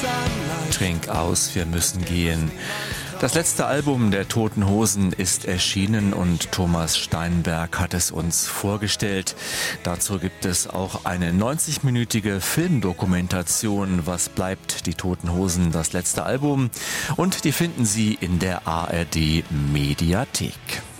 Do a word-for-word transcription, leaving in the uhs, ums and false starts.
Trink aus, wir müssen gehen. Das letzte Album der Toten Hosen ist erschienen und Thomas Steinberg hat es uns vorgestellt. Dazu gibt es auch eine neunzig-minütige Filmdokumentation, Was bleibt die Toten Hosen, das letzte Album. Und die finden Sie in der A R D Mediathek.